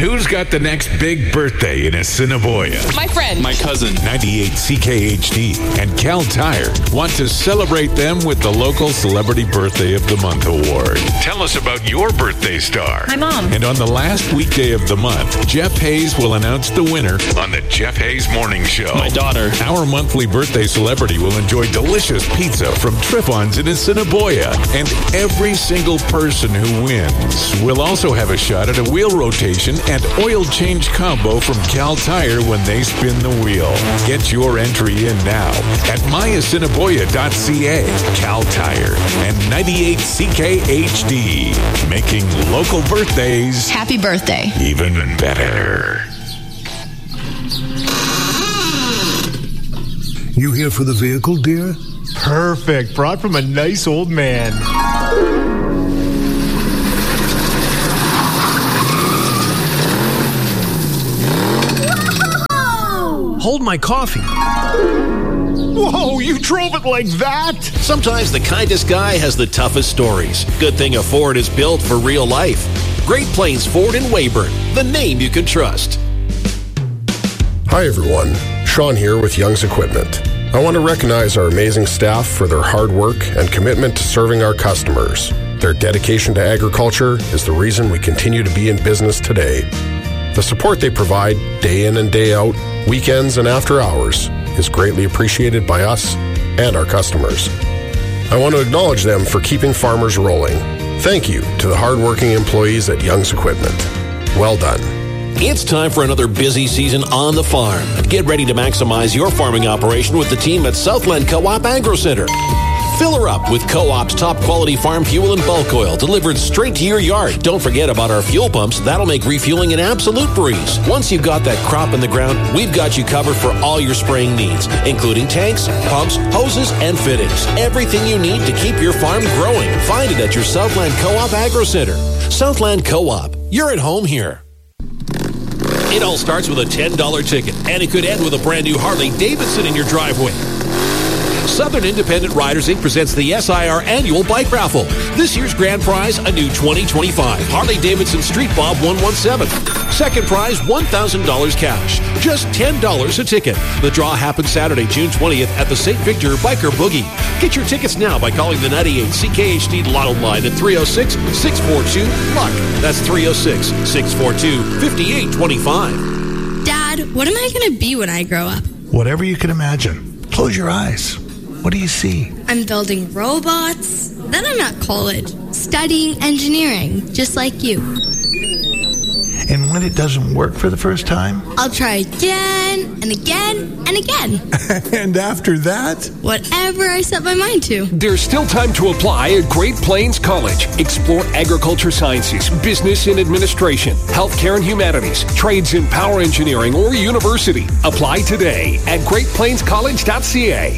Who's got the next big birthday in Assiniboia? My friend. My cousin. 98 CKHD and Cal Tire want to celebrate them with the local Celebrity Birthday of the Month Award. Tell us about your birthday star. My mom. And on the last weekday of the month, Jeff Hayes will announce the winner on the Jeff Hayes Morning Show. My daughter. Our monthly birthday celebrity will enjoy delicious pizza from Trifons in Assiniboia. And every single person who wins will also have a shot at a wheel rotation and oil change combo from Cal Tire when they spin the wheel. Get your entry in now at myassiniboia.ca. Cal Tire and 98 CKHD, making local birthdays happy birthday even better. You here for the vehicle, dear? Perfect. Brought from a nice old man. Hold my coffee. Whoa, you drove it like that? Sometimes the kindest guy has the toughest stories. Good thing a Ford is built for real life. Great Plains Ford in Weyburn, the name you can trust. Hi everyone, Sean here with Young's Equipment. I want to recognize our amazing staff for their hard work and commitment to serving our customers. Their dedication to agriculture is the reason we continue to be in business today. The support they provide day in and day out, weekends and after hours, is greatly appreciated by us and our customers. I want to acknowledge them for keeping farmers rolling. Thank you to the hardworking employees at Young's Equipment. Well done. It's time for another busy season on the farm. Get ready to maximize your farming operation with the team at Southland Co-op Agro Center. Fill her up with Co-op's top quality farm fuel and bulk oil delivered straight to your yard. Don't forget about our fuel pumps. That'll make refueling an absolute breeze. Once you've got that crop in the ground, we've got you covered for all your spraying needs, including tanks, pumps, hoses, and fittings. Everything you need to keep your farm growing. Find it at your Southland Co-op Agro Center. Southland Co-op. You're at home here. It all starts with a $10 ticket, and it could end with a brand new Harley Davidson in your driveway. Southern Independent Riders Inc. presents the SIR Annual Bike Raffle. This year's grand prize, a new 2025 Harley-Davidson Street Bob 117. Second prize, $1,000 cash. Just $10 a ticket. The draw happens Saturday, June 20th at the St. Victor Biker Boogie. Get your tickets now by calling the 98 CKHD Lotto line at 306-642-LUCK. That's 306-642-5825. Dad, what am I going to be when I grow up? Whatever you can imagine. Close your eyes. What do you see? I'm building robots. Then I'm at college, studying engineering, just like you. And when it doesn't work for the first time? I'll try again and again and again. And after that? Whatever I set my mind to. There's still time to apply at Great Plains College. Explore agriculture sciences, business and administration, healthcare and humanities, trades in power engineering, or university. Apply today at greatplainscollege.ca.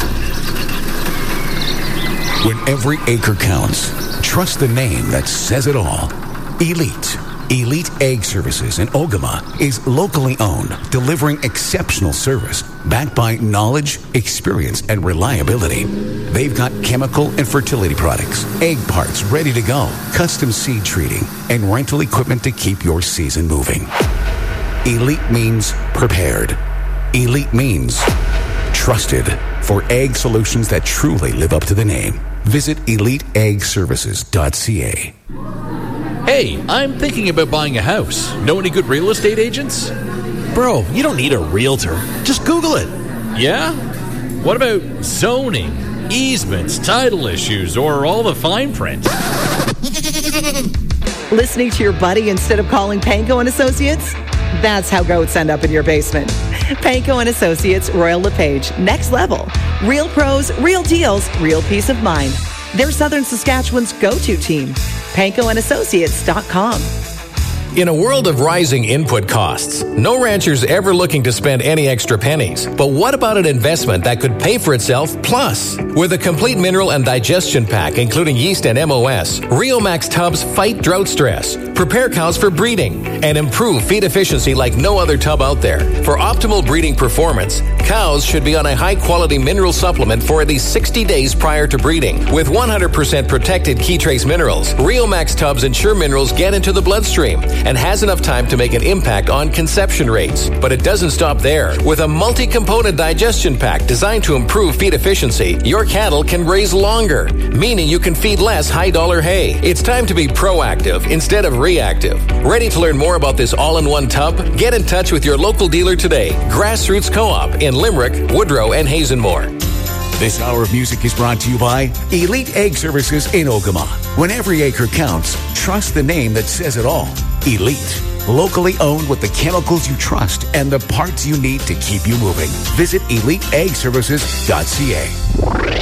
When every acre counts, trust the name that says it all. Elite. Elite Egg Services in Ogama is locally owned, delivering exceptional service backed by knowledge, experience, and reliability. They've got chemical and fertility products, egg parts ready to go, custom seed treating, and rental equipment to keep your season moving. Elite means prepared. Elite means trusted for egg solutions that truly live up to the name. Visit EliteEggServices.ca. Hey, I'm thinking about buying a house. Know any good real estate agents? Bro, you don't need a realtor. Just Google it. Yeah? What about zoning, easements, title issues, or all the fine print? Listening to your buddy instead of calling Panko & Associates? That's how goats end up in your basement. Panko & Associates, Royal LePage, next level. Real pros, real deals, real peace of mind. They're Southern Saskatchewan's go-to team. PankoandAssociates.com. In a world of rising input costs, no rancher's ever looking to spend any extra pennies. But what about an investment that could pay for itself plus? With a complete mineral and digestion pack, including yeast and MOS, Riomax tubs fight drought stress, prepare cows for breeding, and improve feed efficiency like no other tub out there. For optimal breeding performance, Cows should be on a high-quality mineral supplement for at least 60 days prior to breeding. With 100% protected Key Trace minerals, RealMax tubs ensure minerals get into the bloodstream and has enough time to make an impact on conception rates. But it doesn't stop there. With a multi-component digestion pack designed to improve feed efficiency, your cattle can graze longer, meaning you can feed less high-dollar hay. It's time to be proactive instead of reactive. Ready to learn more about this all-in-one tub? Get in touch with your local dealer today. Grassroots Co-op in Limerick, Woodrow, and Hazenmore. This hour of music is brought to you by Elite Egg Services in Ogama. When every acre counts, trust the name that says it all. Elite. Locally owned with the chemicals you trust and the parts you need to keep you moving. Visit EliteEggServices.ca.